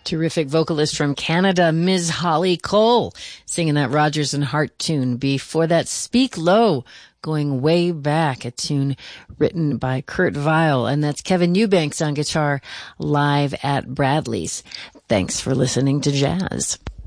Terrific vocalist from Canada, Ms. Holly Cole, singing that Rodgers and Hart tune. Before that, Speak Low, going way back, a tune written by Kurt Weill, and that's Kevin Eubanks on guitar live at Bradley's. Thanks for listening to Jazz.